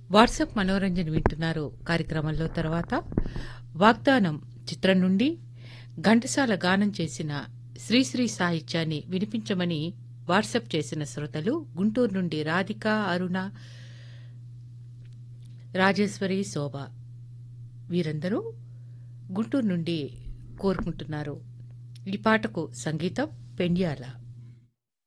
WhatsApp Manoranjan వింటున్నారు. కార్యక్రమంలో తర్వాత వాగ్దానం చిత్రం నుండి ఘంటసాల గానం చేసిన శ్రీశ్రీ సాహిత్యాన్ని వినిపించమని వాట్సాప్ చేసిన శ్రోతలు గుంటూరు నుండి రాధిక, అరుణ, రాజేశ్వరి, శోభ వీరందరూ గుంటూరు నుండి కోరుకుంటున్నారు. ఈ పాటకు సంగీతం పెండ్యాల.